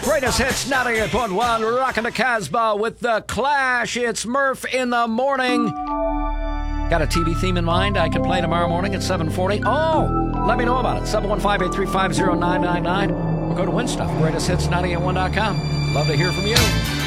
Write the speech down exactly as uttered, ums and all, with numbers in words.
Greatest hits, ninety-eight point one, rocking the Casbah with The Clash. It's Murph in the morning. Got a T V theme in mind I can play tomorrow morning at seven forty? Oh, let me know about it. seven one five, eight three five, zero nine nine nine. Or go to Win Stuff, greatest hits nine eight one dot com. Love to hear from you.